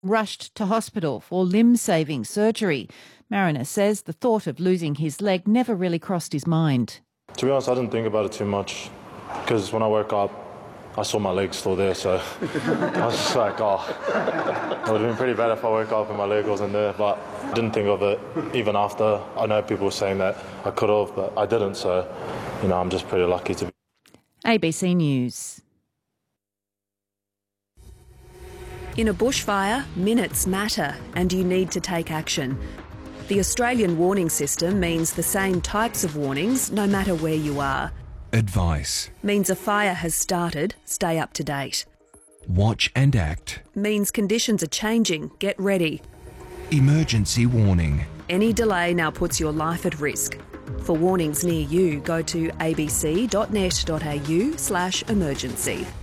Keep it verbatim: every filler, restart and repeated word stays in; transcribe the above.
rushed to hospital for limb-saving surgery. Mariner says the thought of losing his leg never really crossed his mind. To be honest, I didn't think about it too much because when I woke up, I saw my leg still there, so I was just like, oh, it would have been pretty bad if I woke up and my leg wasn't there, but I didn't think of it even after. I know people were saying that I could have, but I didn't, so, you know, I'm just pretty lucky to be. A B C News. In a bushfire, minutes matter and you need to take action. The Australian warning system means the same types of warnings no matter where you are. Advice. Means a fire has started, stay up to date. Watch and act. Means conditions are changing, get ready. Emergency warning. Any delay now puts your life at risk. For warnings near you, go to abc.net.au slash emergency.